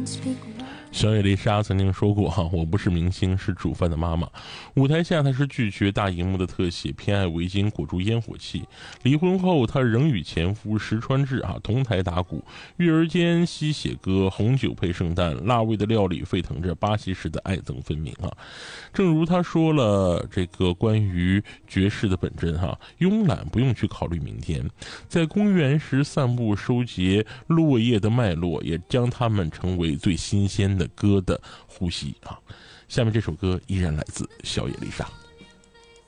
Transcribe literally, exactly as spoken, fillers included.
小野丽莎曾经说过哈，我不是明星，是煮饭的妈妈。舞台下她是拒绝大荧幕的特写，偏爱围巾裹住烟火气。离婚后，她仍与前夫石川智啊同台打鼓，育儿间吸血歌，红酒配圣诞，辣味的料理沸腾着巴西式的爱憎分明啊。正如她说了这个关于绝世的本真哈，慵懒不用去考虑明天，在公园时散步收集落叶的脉络，也将它们成为最新鲜的歌的呼吸啊！下面这首歌依然来自小野丽莎。